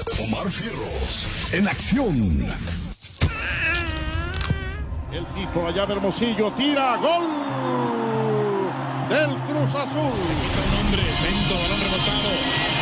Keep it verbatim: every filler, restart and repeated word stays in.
Omar Fierros, en acción. El tipo allá de Hermosillo tira, gol del Cruz Azul. Un hombre, lento, balón rebotado.